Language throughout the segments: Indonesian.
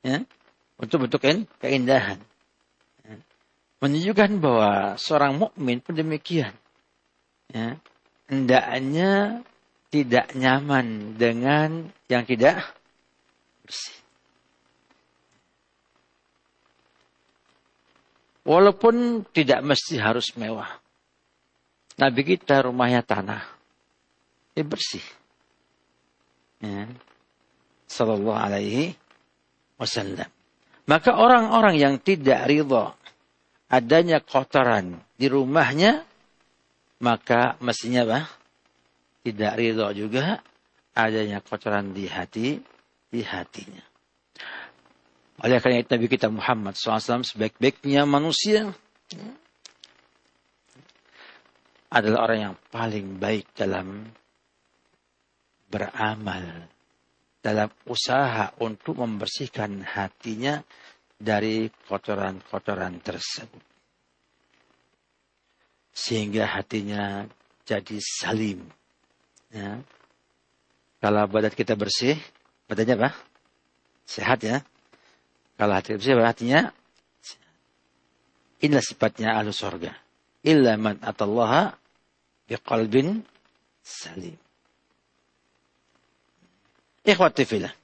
Ya, untuk bentuk keindahan. Ya. Menunjukkan bahwa seorang mukmin pun demikian. Ya. Hendaknya tidak nyaman dengan yang tidak bersih. Walaupun tidak mesti harus mewah. Nabi kita rumahnya tanah. Bersih. Ya. Sallallahu alaihi wasallam. Maka orang-orang yang tidak ridha adanya kotoran di rumahnya, maka mestinya tidak ridha juga adanya kotoran di hatinya. Oleh karena itu Nabi kita Muhammad SAW sebaik-baiknya manusia adalah orang yang paling baik dalam beramal, dalam usaha untuk membersihkan hatinya dari kotoran-kotoran tersebut. Sehingga hatinya jadi salim. Ya. Kalau badan kita bersih, badannya apa? Sehat ya. Kalau hati bersih, hatinya sehat. Inilah sifatnya ahlu surga. Illa man atallaha biqalbin salim. Ikhwati fillah.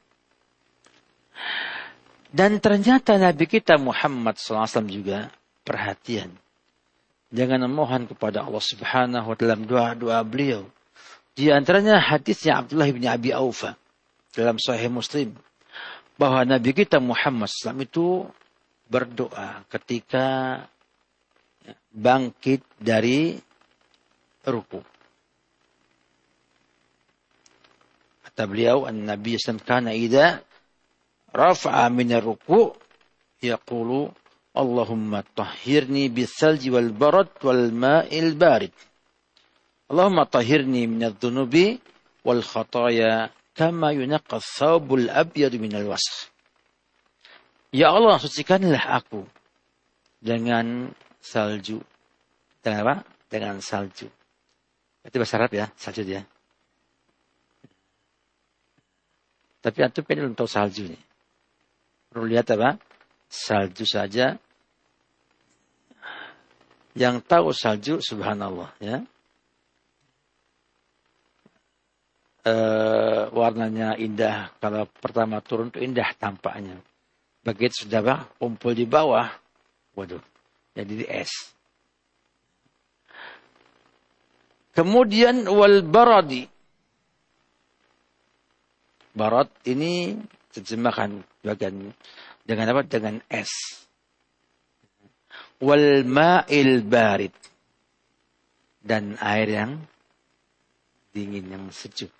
Dan ternyata Nabi kita Muhammad SAW juga perhatian. Jangan memohon kepada Allah Subhanahu wa ta'ala dalam doa-doa beliau. Di antaranya hadisnya Abdullah bin Abi Aufa dalam Sahih Muslim. Bahwa Nabi kita Muhammad SAW itu berdoa ketika bangkit dari ruku. Kata beliau, Nabi SAW kana idza rafa'a min ar-ruku' yaqulu Allahumma tahhirni bis-salji wal barad wal ma'il barid. Allahumma tahhirni min adh-dhunubi wal khataaya kama yunaqqa ath-thawbul abyad min al-wasakh. Ya Allah, sucikanlah aku dengan salju. Dengan apa? Dengan salju. Itu bahasa Arab ya, salju ya. Tapi antum belum tahu salju nih. Perlu lihat apa? Salju saja. Yang tahu salju subhanallah ya. Warnanya indah. Kalau pertama turun itu indah tampaknya. Begitu sudah kumpul di bawah. Waduh. Jadi es. Kemudian wal baradi. Barad ini terjemahkan bagian dengan apa? Dengan es. Wal ma'il barid. Dan air yang dingin, yang sejuk.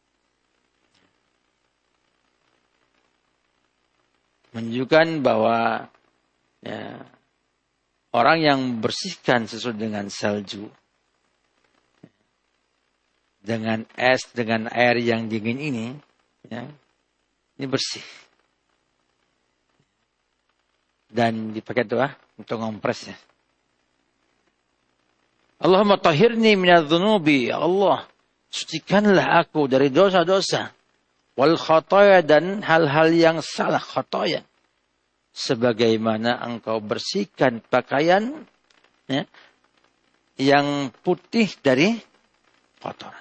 Menunjukkan bahwa ya, orang yang bersihkan sesuatu dengan salju, dengan es, dengan air yang dingin ini, ya, ini bersih. Dan dipakai doa untuk ngompresnya. Allahumma tahhirni minadz-dzunubi. Ya Allah, sucikanlah aku dari dosa-dosa. Wal khataaya, dan hal-hal yang salah, khataaya. Sebagaimana engkau bersihkan pakaian ya, yang putih dari kotoran.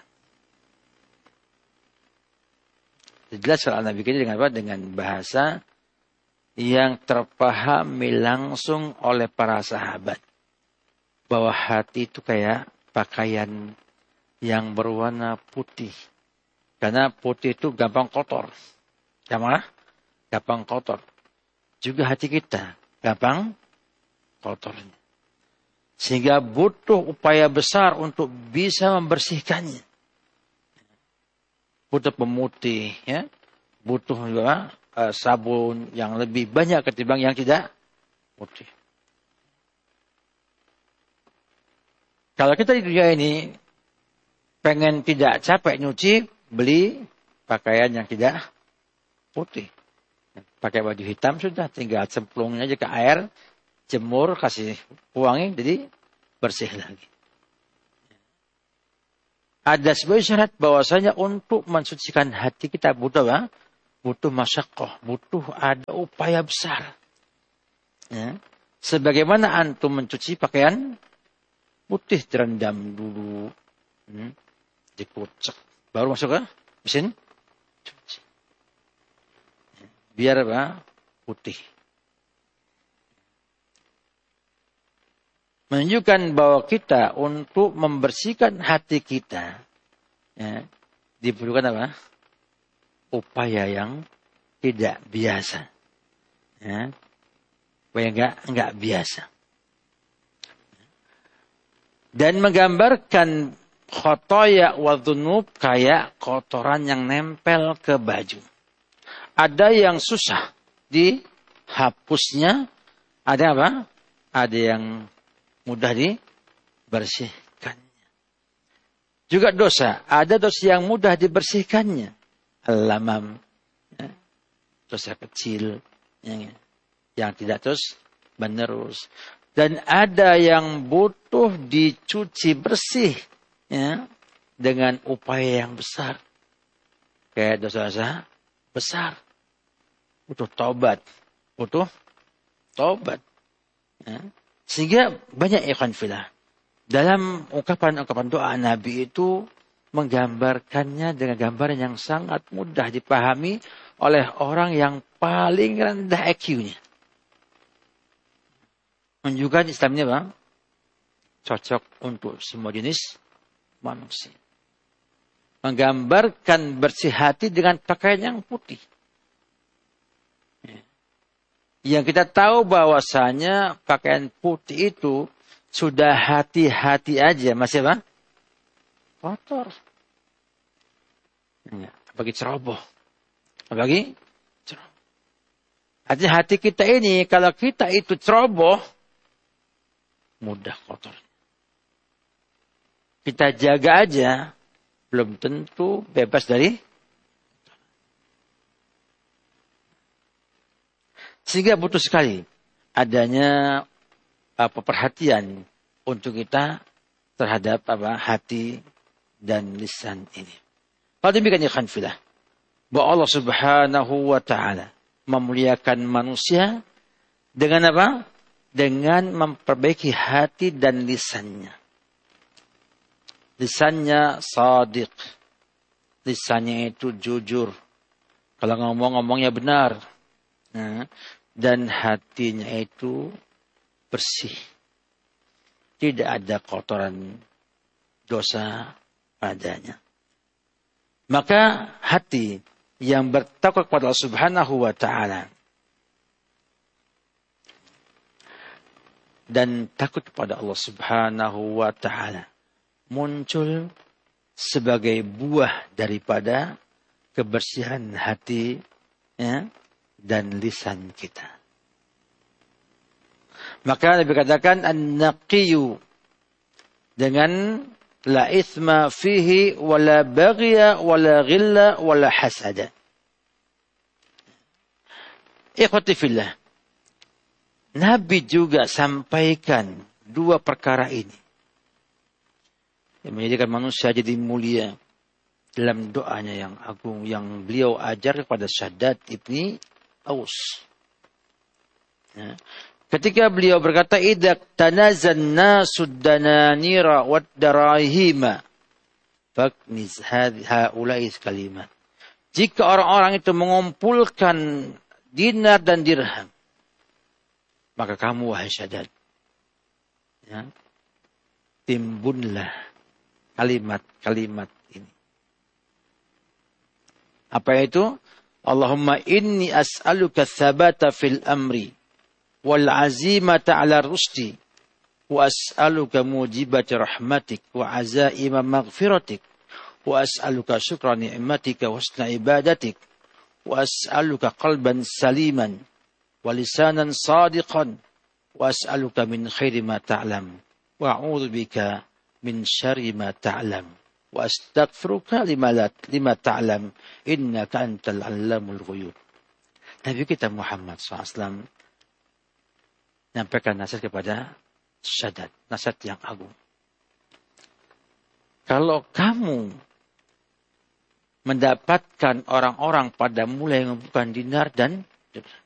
Dijelaskan Nabi kita dengan apa? Dengan bahasa yang terpahami langsung oleh para sahabat. Bahwa hati itu kayak pakaian yang berwarna putih. Karena putih itu gampang kotor. Gampang kotor. Juga hati kita gampang kotornya. Sehingga butuh upaya besar untuk bisa membersihkannya. Butuh pemutih, ya. Butuh juga sabun yang lebih banyak ketimbang yang tidak putih. Kalau kita di dunia ini pengen tidak capek nyuci, beli pakaian yang tidak putih. Pakai baju hitam sudah, tinggal cemplungnya aja ke air, jemur, kasih wangi, jadi bersih lagi. Ada sebuah syarat bahwasanya untuk mensucikan hati kita butuh butuh masyaqqah, butuh ada upaya besar. Ya. Sebagaimana antum mencuci pakaian putih, direndam dulu, dikucek, baru masuk ke mesin cuci. Biar apa? Putih. Menunjukkan bahwa kita untuk membersihkan hati kita, ya, diperlukan apa? Upaya yang tidak biasa. Ya. Upaya enggak biasa. Dan menggambarkan khotoya wa dzunub kayak kotoran yang nempel ke baju. Ada yang susah dihapusnya, ada apa? Ada yang mudah dibersihkannya. Juga dosa. Ada dosa yang mudah dibersihkannya. Al-lamam. Ya. Dosa kecil. Yang tidak terus menerus. Dan ada yang butuh dicuci bersih. Ya, dengan upaya yang besar. Kayak dosa-dosa besar. Butuh taubat. Butuh taubat. Ya. Sehingga banyak ikhwan fillah. Dalam ungkapan-ungkapan doa Nabi itu menggambarkannya dengan gambaran yang sangat mudah dipahami oleh orang yang paling rendah IQ-nya. Menunjukkan Islamnya bang, cocok untuk semua jenis manusia. Menggambarkan bersih hati dengan pakaian yang putih. Yang kita tahu bahwasanya pakaian putih itu sudah hati-hati aja. Masih apa? Kotor. Apalagi ceroboh. Apalagi ceroboh. Hati kita ini, kalau kita itu ceroboh, mudah kotor. Kita jaga aja, belum tentu bebas dari. Sehingga butuh sekali adanya perhatian untuk kita terhadap hati dan lisan ini. Kalau demikian ya khanfilah, bahwa Allah Subhanahu wa taala memuliakan manusia dengan apa? Dengan memperbaiki hati dan lisannya. Lisannya shadiq. Lisannya itu jujur. Kalau ngomongnya benar. Dan hatinya itu bersih. Tidak ada kotoran dosa padanya. Maka hati yang bertakwa kepada Allah Subhanahu wa taala dan takut kepada Allah Subhanahu wa taala muncul sebagai buah daripada kebersihan hati, ya, dan lisan kita. Maka Nabi katakan an-naqiyu dengan la ithma fihi wala baghya wala ghilla wala hasada. Ikhwati fillah, Nabi juga sampaikan dua perkara ini yang menjadikan manusia jadi mulia dalam doanya yang agung yang beliau ajar kepada Shaddad ibni Aus. Ya. Ketika beliau berkata, "Idza tanazan nasud dananira wad darahima fakniz haula'i kalimat." Jika orang-orang itu mengumpulkan dinar dan dirham, maka kamu wahai Shaddad, ya, timbunlah kalimat-kalimat ini. Apa itu? Allahumma inni as'aluka tsabata fil amri wal azimata 'ala rusdi wa as'aluka mujibati rahmatik wa azaima maghfiratik wa as'aluka syukra ni'matika wa husna ibadatik wa as'aluka qalban saliman wa lisanan sadiqan wa as'aluka min khairi ma ta'lam wa a'udzu bika min syarri ma ta'lam wa astaghfiruka lima ta'lam innaka antal allamul ghuyub. Nabi kita Muhammad SAW menyampaikan nasihat kepada Shaddad, nasihat yang agung. Kalau kamu mendapatkan orang-orang pada mulai mengumpulkan dinar dan dirham.